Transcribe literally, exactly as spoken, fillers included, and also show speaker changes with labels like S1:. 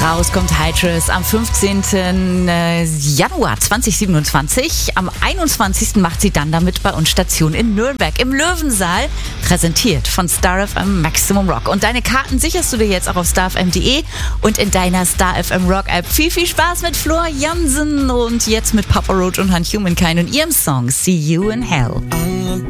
S1: Raus kommt Hydrace am fünfzehnten Januar zweitausendsiebenundzwanzig. Am einundzwanzigsten macht sie dann damit bei uns Station in Nürnberg im Löwensaal, präsentiert von Star F M Maximum Rock. Und deine Karten sicherst du dir jetzt auch auf star f m punkt de und in deiner Star F M Rock App. Viel, viel Spaß mit Flor Jansen und jetzt mit Papa Roach und Han Humankind und ihrem Song See You in Hell.